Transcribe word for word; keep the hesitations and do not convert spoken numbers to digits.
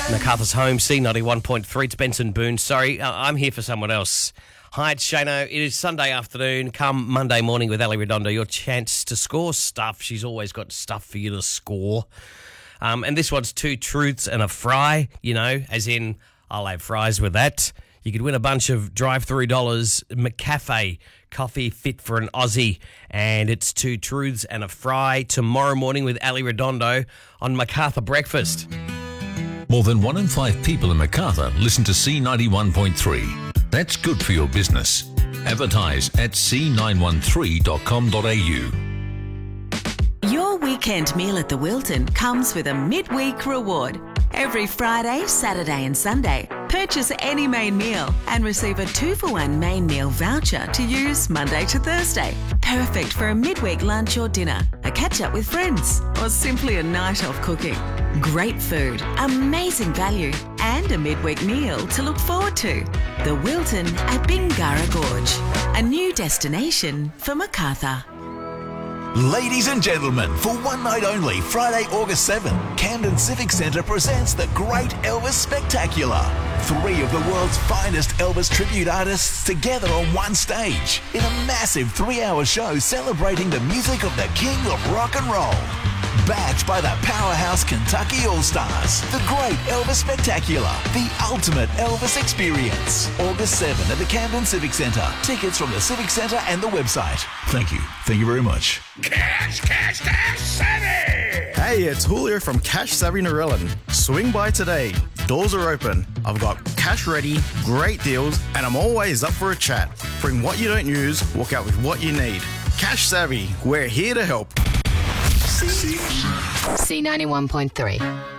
MacArthur's Home, C ninety-one point three. It's Benson Boone. Sorry, uh, I'm here for someone else. Hi, it's Shano. It is Sunday afternoon. Come Monday morning with Ali Redondo, your chance to score stuff. She's always got stuff for you to score. Um, and this one's two truths and a fry, you know, as in I'll have fries with that. You could win a bunch of drive-through dollars, McCafe coffee fit for an Aussie. And it's two truths and a fry tomorrow morning with Ali Redondo on MacArthur Breakfast. More than one in five people in MacArthur listen to C ninety-one point three. That's good for your business. Advertise at c nine one three dot com dot a u. Your weekend meal at the Wilton comes with a midweek reward. Every Friday, Saturday and Sunday, purchase any main meal and receive a two for one main meal voucher to use Monday to Thursday. Perfect for a midweek lunch or dinner, a catch-up with friends, or simply a night off cooking. Great food, amazing value, and a midweek meal to look forward to. The Wilton at Bingara Gorge, a new destination for MacArthur. Ladies and gentlemen, for one night only, Friday, August seventh, Camden Civic Centre presents the Great Elvis Spectacular. Three of the world's finest Elvis tribute artists together on one stage in a massive three-hour show celebrating the music of the King of Rock and Roll. Backed by the powerhouse Kentucky All-Stars, the Great Elvis Spectacular, the ultimate Elvis experience. August seventh at the Camden Civic Centre. Tickets from the Civic Centre and the website. Thank you. Thank you very much. Cash, cash, cash, savvy! Hey, it's Julio from Cash Savvy Narellan. Swing by today. Doors are open. I've got cash ready, great deals, and I'm always up for a chat. Bring what you don't use, walk out with what you need. Cash Savvy, we're here to help. C ninety-one point three.